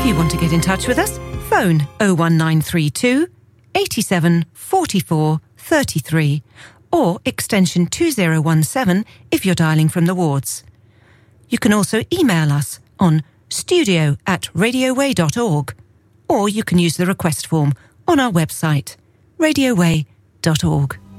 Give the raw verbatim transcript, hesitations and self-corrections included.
you want to get in touch with us, phone oh one nine three two, eighty-seven, forty-four, thirty-three or extension two oh one seven if you're dialling from the wards. You can also email us on studio at radioway dot org, or you can use the request form on our website, radioway dot org.